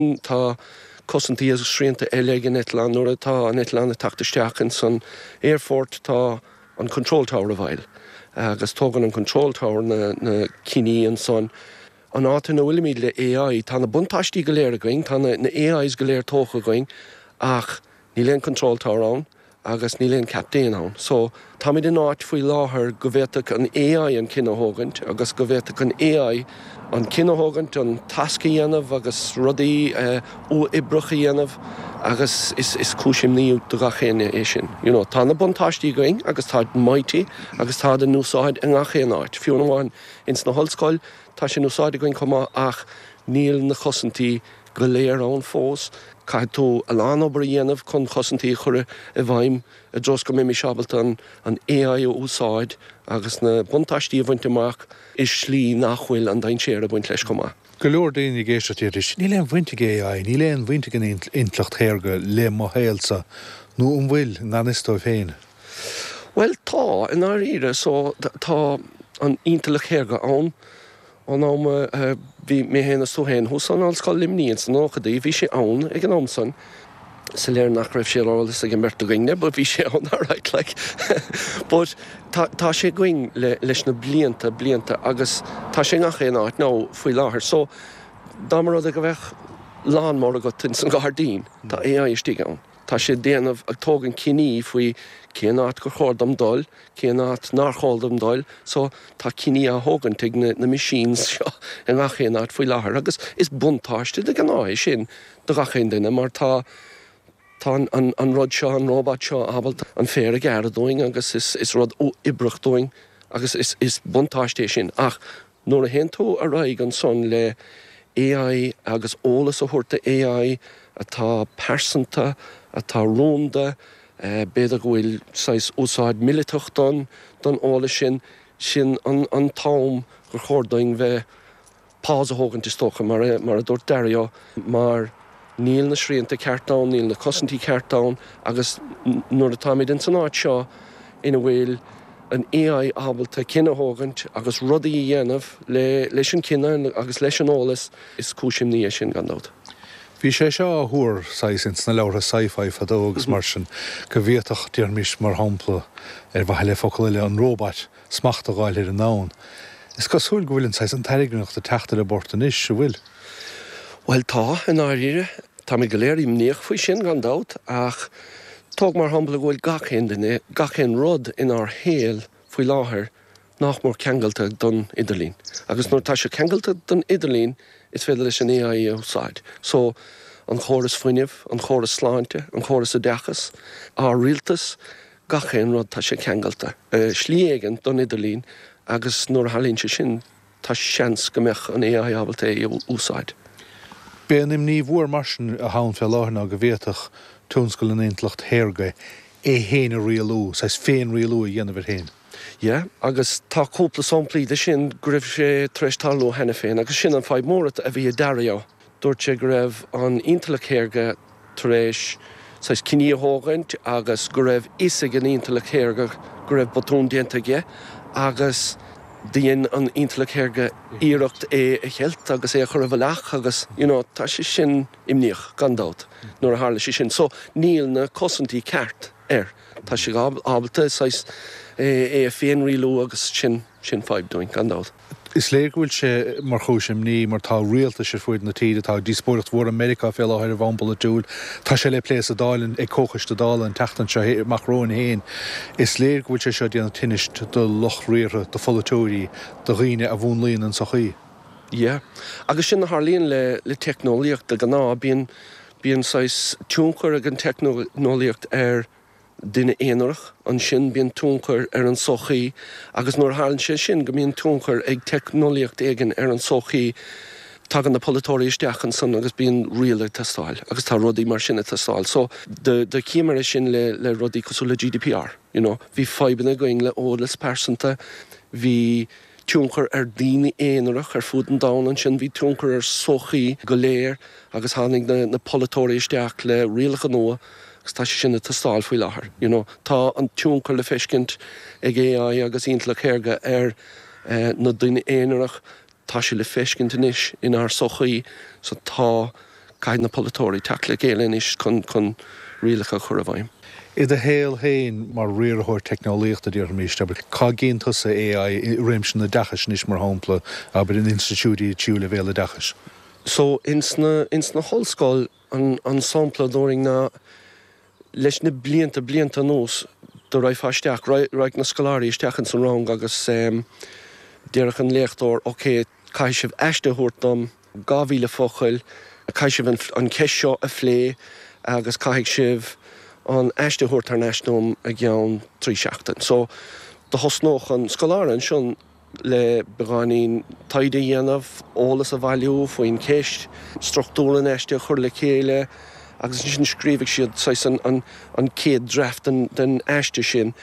Tá cosintí agus srianta eile in Etlan nuair atá an Etlan tachtasteach in san airport tá an control tower a bhail. Agus tógan an control tower na ciní an son. An áta na bhfuil le AI tá na buntáistí go léir going, tá na AIs go léir tócha going, ach ní leon control tower ann, agus ní leon captain ann. So tá mid in áit faoi láthair go bhfuirteach an AI an cinneógant, agus go bhfuirteach an AI an cinneógant an tasca dhéanamh agus rudaí ó ibrecha dhéanamh, agus is cúisim níú do gachéine é sin. Tá na buntáistí going, agus tá maití, agus tá den núsáid an gachéin áit. Fiúna bháin ins na hallscoil, tá sin úsáide going comá ach níl na chosintí go léir ann fós, cai tú a lán obair dhéanamh chun chosintí chur a bhaim a dros go mimi seabalt an AI ó úsáid, agus na buntáistí a bhaint amach is slí nachhfuil an dain séar a bhaint leis comá. Go leor daoine géistetíris, ní leon bhaintige AI, ní leon bhaintige an intlacht chéirge le mo héalsa, nó bhfuil nganistó féin. Well, tá in áíre, so tá an intlacht chéirge ann, an am bhí mé héna súhéin hús an allscoil limníon san áchadaí, bhí sé ann ag an amsan. Sa léir nach raibh sé rálas ag an merta gaine, but bhí sé ann right, like. But tá sé going leis na blianta, agus tá sé ngachéin áit ná faoi láthair. So, dá mar rud a go bheith lán mar a go tin san Gardín, tá AI istí ann. Tá sé déanamh ag tógan ciní faoi cén áit go chódam dul, cén áit nachódam dul, so tá ciní a thógan ag na machines seo an gachéin áit faoi láthair, agus is buntáiste de gan áid sin do gachéin duine, mar tá an rud seo, an róbát seo abalt an fér a gairadóing, agus is rud ó ibrachtóing, agus is buntáiste sin. Ach, nuair a hen tú a raig an son le AI agus ólas a thuirta AI atá persanta, atá rónda, beidir gohfuil úsáid militucht don óla sin an tám gur chóirdaing bheith pás a hógan tistócha mar a dúirt deireo, mar níl na srianta ceartán, níl na cosintí ceartán, agus nuair atá míid in san áit seo ina bhfuil an AI ábalta cinneógant agus rudaí dhéanamh leis an cinne agus leis an ólas is cúisim ní sin gandát. Bhí sé seo thuair saisins na leabhar sci-fi fadó agus mar sin go bhíoach dearmis mar hampla bheit le focaile an róbát smachta gáil ar an nán. Is cosúil go bhfuiln sais an teigenacht a teachtar a bortan is se bhfuil? Well, tá in áíre, tá mé go léir imníoch faoi sin gandát, ach tóg mar hampla bhfuil gachéin rud in ár héal faoi láthair nach mór ceangalta don Idirlín. Agus nuair tá sé ceangalta don Idirlín, is féidir leis an AI úsáid. So, an chóras fuinneamh, an chóras sláinte, an chóras a dechas, á rialtas, gachéin rud tá sé ceangalta. Slí éigean don Idirlín, agus nuair halíonn sé sin, tá seans go mbeadh an AI ábalta úsáid. Béanim ní bhuair marsin a hán fel láthna go bhíoach túnscoil an intlacht chéirge héana rialú, sais féin rialú a dhéanamh héin. Ja, agus tá cúpla somplaí de sin go raibh sé treis talú hena féin, agus sin an fáid mórat a bhí a dario. Dúirt sé go raibh an intlacht chéirge treis sais ciní a hógant, agus go raibh isig an intlacht chéirge go raibh botún déanta ge, agus díon an intlacht chéirge íireacht é a chealt, agus é a chur a bhleach, agus, tá sé sin imníoch gandát, nuair a hála sé sin. So, níl na cosintí ceart tá sé ábalta, sais é a féin rialú agus sin fáibdóing gandát. Is léir bhfuil sé mar chúisim ní mar tá rialta sé fuid na tíide tá díspóireacht mhór America fé láthir a bhampal a dúil, tá sé le pléas a dáilin ag cóchas a dála an teachtan se macróin héin. Is léir bhfuil sé seo déanana tinist do loch riire do folatóirí do riine a bhúnlíonn an sochaí. Ja, agus sin na Harlíonn le technoliacht a gná bíon sais túnchar ag an technoliacht duine éanarach an sin bíon túnchar an sochaí, agus nuair hálann sé sin go bíon túnchar ag technoliacht éigean an sochaí tagan na polatóirí isteachchan san agus bíon rialar testáil, agus tá rudaí mar sinna testáil. So, de cíimara sin le rudaí cosú le GDPR, Bhí fáibanna going le ólas persanta, bhí túnchar daoine éanarach fud an dáin sin, bhí túnchar sochaí go léir, agus hánig na polatóirí isteach le rialach an nua, agus tá sé sinna testáil faoi láthair. Tá an túnchar le feiscint ag AI agus intlacht chéirge na duine éanarach, tá sé le feiscint inis in ar sochaí, so tá caiid na polytóí tala géalainn is chun rialacha chur a bhaim. I a héal héin mar riarthir technolíochta dtíar míiste, aber cá génta sa AI réimsin na dachas níos mar hápla aber in institútí tíúla bhéle dachas. So ins na hallscoil an sampla dóring na leis na blianta nús do raibh faisteach raibh na scoláirí isteachchan san rang agus dearach an léachtóir oké caiisibh eiste thuirtam 2000 fochail caiisibh an ceisio a phlé agus caiigh sibh an eiste thuirt ar neisnúm a gceann trí seachtain. So do hosnóch an scoláireann sin le beganín taide dhéanamh ólas a bhailiú faoin ceist, struchtúran eiste chur le chéile, agus sin scríbh siad an céad draft den eiste sin.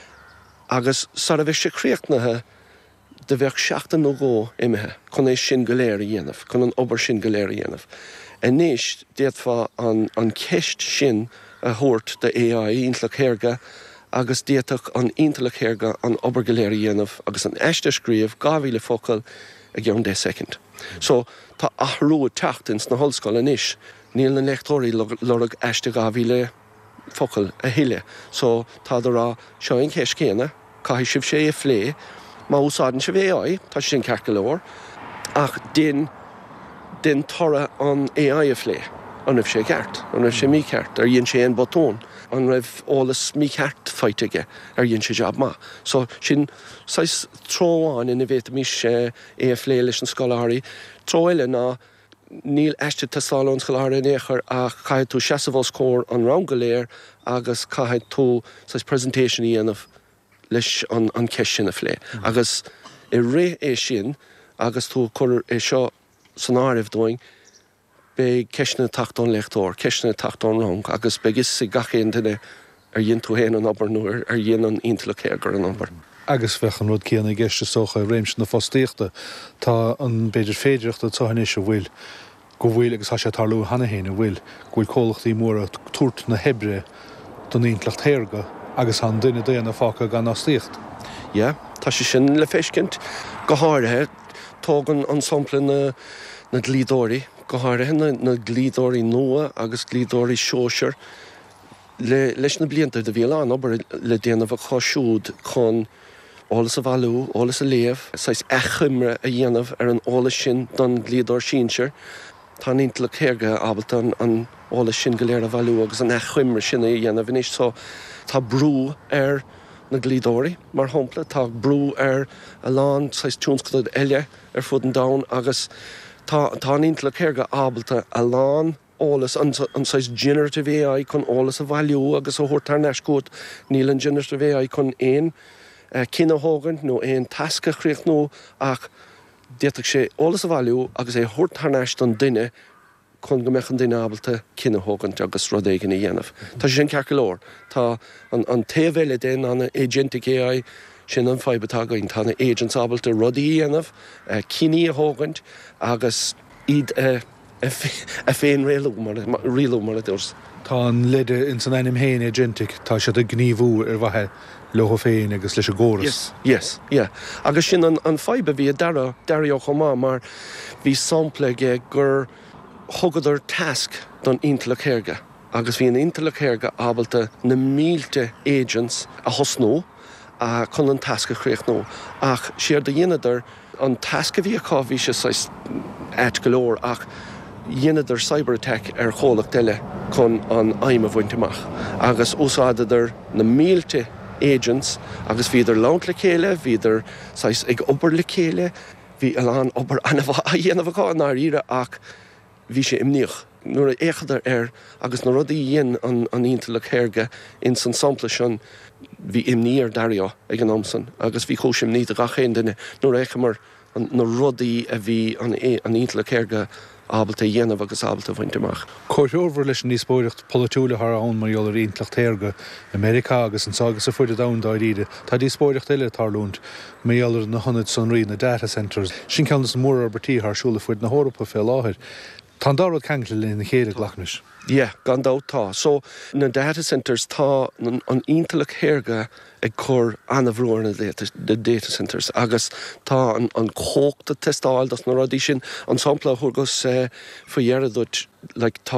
Agus sa a bheith sé críochtnathe de bheith seachtain nó gó imethe, chun é sin go léir a dhéanamh, chun an obair sin go léir a dhéanamh. Níos déadfa an ceist sin a thuirt de AI iontlach chéirge, agus déach an iontlach chéirge an obair go léir a dhéanamh, agus an eiste scríomh 2000 focail a gceann 10 second. So tá athrú teacht ins na hallscoil inis, níl na leachtóirí lorg eiste 2000 focail a hiile. So tá rá seo an ceist céanna, caiith sibh sé a phlé, má úsáidann sibh AI, tá sin cearca leor, ach din tora an AI a phlé. An raibh sé ceart, an raibh sé mí ceart, ar dhéann sé an botón, an raibh ólas mí ceart feiteige ar dhéann sé job má. So sin sais tróáin ina bhéit mís é a phlé leis an scoláirí, tróile ná níl eiste tasáil an scoláirí néchar a caiith tú seasamh scór an rang go léir agus caiith tú sais presentation íanamh leis an ceist sin a phlé. Agus I ré é sin agus tú chur é seo san áirimh dóing be ceisna tachtón leachtóir, ceisna tachtón rang, agus begis sa gachéan duine ar dhéon tú héan an obair nuair ar dhéon an iontlach chéirgar an obair. Agus bheith an rud céanna gceiste socha réimsin na fostíochta, tá an beidir féidireachta tuhanis a bhfuil go bhfuil agus sé tarlú hana héna bhfuil gohfuil cólachtaí móra tuairt na hebre don iontlach chéirga agus an duine déana fáca gan nastíocht. Ja, tá sé sin le féiscint go háirithe tógan an sampla na glídóirí, go háirithe na glídóirí nua agus glídóirí seoisir leis na blianta de bhíal an obair le déanamh a chosúd chun ólas a bhailú, ólas a léamh, sais echimre a dhéanamh ar an ólas sin don glídóir sínsir, tá iontlach chéirge ábalta an ólas sin go léir a bhailú agus an echimre sin a dhéanamh inis, so tá brú ar na glídóirí mar hampla, tá brú ar a lán sais túnscadad eile ar fud an dán agus tá iontlach chéirge ábalta a lán ólas an sais generative AI chun ólas a bhailú agus ó thuirt ar neiscút níl an generative AI chun éon cinneógan nó éon tasca chríocht nó ach déach sé ólas a bhailú agus é thuirt ar neis don duine chun go mechan duine ábalta cinneógan agus rud éigen i dhéanamh. Tá sé sin cearca leor. Tá an taobhhéile déan an agentic AI sin an feibetágainn tá na agents ábalta rudaí dhéanamh, cinní a thógant agus iad a féin rialú mar a dúirs. Tá an leide in san enim héin agentic, tá sé a gníomhú ar bhathe locha féin agus leis a góras. Yes. Agus sin an feibe bhí dario chomá mar bhí sampla gur thugadidir task don iontlach chéirge. Agus bhí an iontlach chéirge ábalta na 1000 agents a thosnú a chun an task a chréoch nó. Ach siar de dhéanaidir an task a bhí aá bhí sé éit go leor ach dhéanaidir cyberattack ar cholacht eile chun an aim a bhainteach. Agus úsáididir na 1000 agents agus bhíidir lant le chéile, bhíidir ag obair le chéile, bhí an obair a dhéanamh ná ire ach bhí sé imníoch. Nuair a échadar agus na rudaí dhéan an iontlach chéirge in san sampla sin bhí imníor dario ag an amsan, agus bhí chóisiim ní a gachéin duine nuair éichamar na rudaí a bhí an iontlach chéirge ábalta dhéanamh agus ábalta bhainteach. Cóirteover leis an níos spóireacht polúla ar ann mar dheall iontlach chéirge America agus an sagus a fuide dáide. Tá dí spóireacht eile tarlúnt mé dheallar na 100 san rí na data centers. Sin ceannas mór arbertí thsúla fuid na Eorpa fé láthir. Tá dárad ceangla in chéad ghlachnis. Yeah, gan tá. So na data centers tá an intalach hérga ag chur anamhrúir na data centers agus tá an cóchta testáil das na radí sin an sampla thugus faoihearad like tá